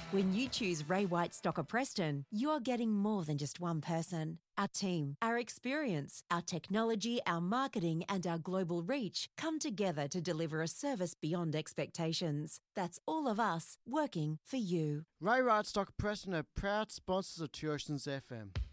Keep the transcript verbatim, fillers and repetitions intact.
When you choose Ray White Stocker Preston, you're getting more than just one person. Our team, our experience, our technology, our marketing and our global reach come together to deliver a service beyond expectations. That's all of us working for you. Ray White Stocker Preston are proud sponsors of Tuitions F M.